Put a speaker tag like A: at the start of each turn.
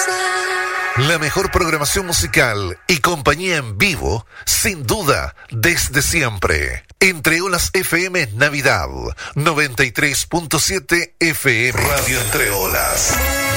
A: La mejor programación musical y compañía en vivo, sin duda, desde siempre. Entre Olas FM Navidad, 93.7 FM. Radio Entre Olas.